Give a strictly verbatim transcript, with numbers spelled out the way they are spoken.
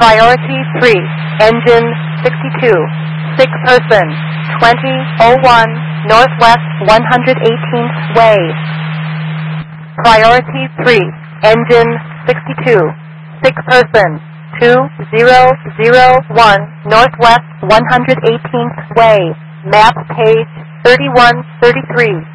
Priority three, engine sixty-two, sick person, twenty oh one Northwest one hundred eighteenth Way. Priority three, engine sixty-two, sick person, two thousand one Northwest one hundred eighteenth Way. Map page thirty-one thirty-three.